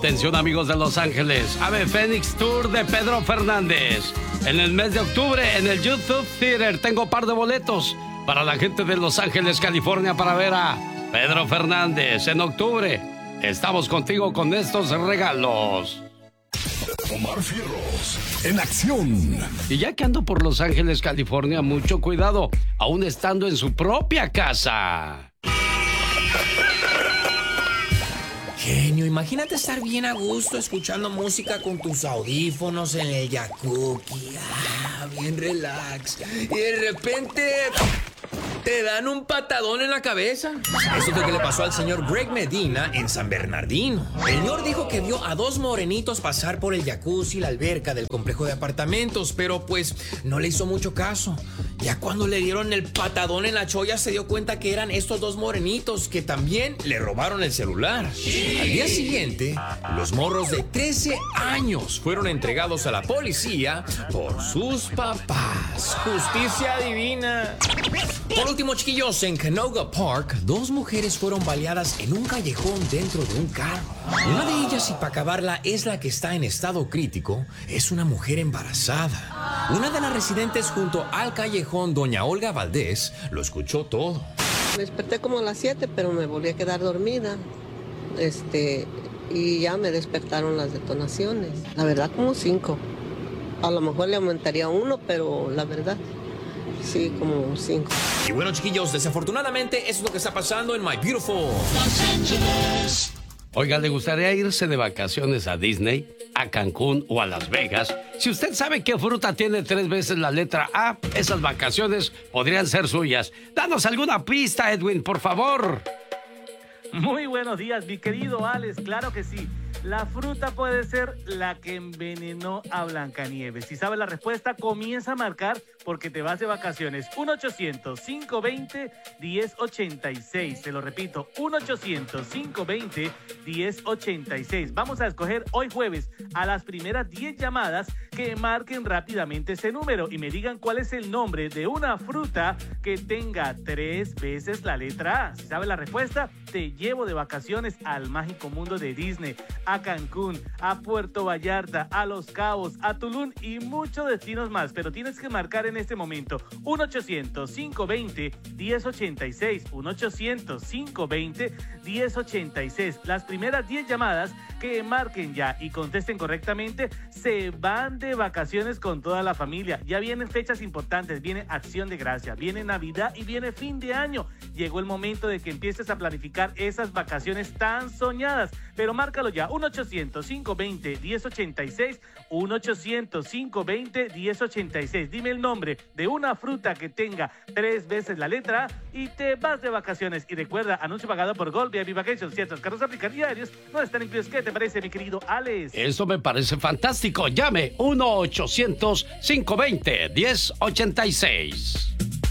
Atención amigos de Los Ángeles, Ave Fénix Tour de Pedro Fernández. En el mes de octubre en el YouTube Theater tengo par de boletos para la gente de Los Ángeles, California, para ver a Pedro Fernández en octubre. Estamos contigo con estos regalos. Omar Fierros, en acción. Y ya que ando por Los Ángeles, California, mucho cuidado, aún estando en su propia casa. Genio, imagínate estar bien a gusto escuchando música con tus audífonos en el jacuzzi, bien relax. Y de repente te dan un patadón en la cabeza. Eso es lo que le pasó al señor Greg Medina en San Bernardino. El señor dijo que vio a dos morenitos pasar por el jacuzzi y la alberca del complejo de apartamentos, pero pues no le hizo mucho caso. Ya cuando le dieron el patadón en la cholla se dio cuenta que eran estos dos morenitos que también le robaron el celular. Al día siguiente, los morros de 13 años fueron entregados a la policía por sus papás. Justicia divina. Por último, chiquillos, en Canoga Park, dos mujeres fueron baleadas en un callejón dentro de un carro. Una de ellas, y para acabarla, es la que está en estado crítico, es una mujer embarazada. Una de las residentes junto al callejón, doña Olga Valdés, lo escuchó todo. Me desperté como a las 7, pero me volví a quedar dormida. Y ya me despertaron las detonaciones. La verdad, como 5. A lo mejor le aumentaría 1, pero la verdad, sí, como 5. Y bueno, chiquillos, desafortunadamente eso es lo que está pasando en My Beautiful Los Ángeles. Oiga, ¿le gustaría irse de vacaciones a Disney, a Cancún o a Las Vegas? Si usted sabe qué fruta tiene 3 veces la letra A, esas vacaciones podrían ser suyas. Danos alguna pista, Edwin, por favor. Muy buenos días, mi querido Alex. Claro que sí. La fruta puede ser la que envenenó a Blancanieves. Si sabe la respuesta, comienza a marcar porque te vas de vacaciones. 1-800-520-1086. Se lo repito, 1-800-520-1086. Vamos a escoger hoy jueves a las primeras 10 llamadas que marquen rápidamente ese número y me digan cuál es el nombre de una fruta que tenga 3 veces la letra A. Si sabe la respuesta, te llevo de vacaciones al mágico mundo de Disney, a Cancún, a Puerto Vallarta, a Los Cabos, a Tulum y muchos destinos más. Pero tienes que marcar en este momento 1-800-520-1086, 1-800-520-1086. Las primeras 10 llamadas que marquen ya y contesten correctamente se van de vacaciones con toda la familia. Ya vienen fechas importantes, viene Acción de Gracia, viene Navidad y viene fin de año. Llegó el momento de que empieces a planificar esas vacaciones tan soñadas, pero márcalo ya, 1-800-520-1086, 1-800-520-1086. Dime el nombre de una fruta que tenga 3 veces la letra A y te vas de vacaciones. Y recuerda, anuncio pagado por Gold VIP Vacations. Ciertos carros aplican diarios no están incluidos. ¿Qué te parece, mi querido Alex? Eso me parece fantástico. Llame 1-800-520-1086.